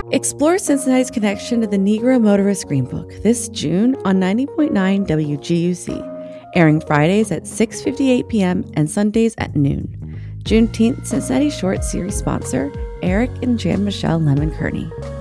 Explore Cincinnati's connection to the Negro Motorist Greenbook this June on 90.9 WGUC, airing Fridays at 6:58 p.m. and Sundays at noon. Juneteenth Cincinnati Short Series sponsor, Eric and Jan Michelle Lemon Kearney.